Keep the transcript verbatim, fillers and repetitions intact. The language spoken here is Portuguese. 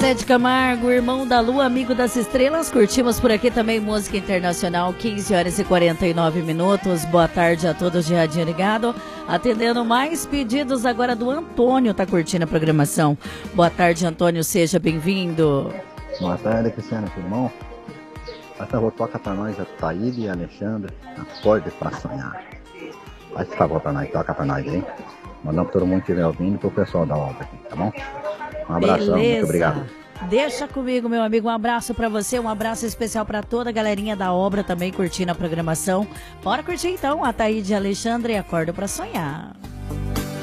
Zezé de Camargo, Irmão da Lua, Amigo das Estrelas. Curtimos por aqui também música internacional, quinze horas e quarenta e nove minutos. Boa tarde a todos de Radinho Ligado. Atendendo mais pedidos agora do Antônio, tá curtindo a programação. Boa tarde, Antônio, seja bem-vindo. Boa tarde, Cristiana, tudo bom? Essa avó toca pra nós, a Taíde e a Alexandre, Acorde pra Sonhar. Faz esse favor pra nós, toca pra nós, hein? Mandamos pra todo mundo que estiver ouvindo e pro pessoal da obra aqui, tá bom? Um abração, Beleza. muito obrigado. Deixa comigo, meu amigo, um abraço pra você, um abraço especial pra toda a galerinha da obra também curtindo a programação. Bora curtir então, a Taíde e a Alexandre, Acordo pra Sonhar.